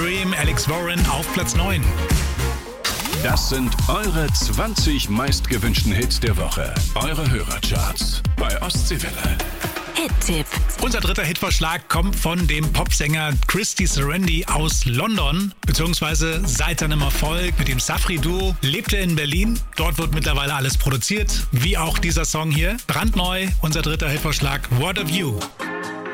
Dream, Alex Warren auf Platz 9. Das sind eure 20 meistgewünschten Hits der Woche. Eure Hörercharts bei Ostseewelle. Hit-Tipp. Unser dritter Hitvorschlag kommt von dem Popsänger Christy Serendi aus London, beziehungsweise seit seinem Erfolg mit dem Safri-Duo lebt er in Berlin. Dort wird mittlerweile alles produziert, wie auch dieser Song hier. Brandneu, unser dritter Hitvorschlag, What of You.